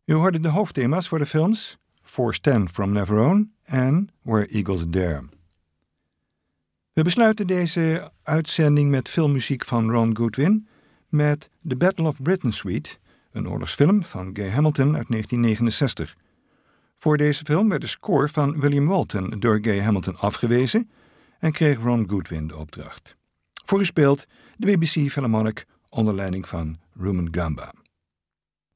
U hoorde de hoofdthema's voor de films Force 10 from Navarone en Where Eagles Dare. We besluiten deze uitzending met filmmuziek van Ron Goodwin met The Battle of Britain Suite, een oorlogsfilm van Guy Hamilton uit 1969. Voor deze film werd de score van William Walton door Guy Hamilton afgewezen en kreeg Ron Goodwin de opdracht. Voor u speelt de BBC Philharmonic onder leiding van Rumen Gamba.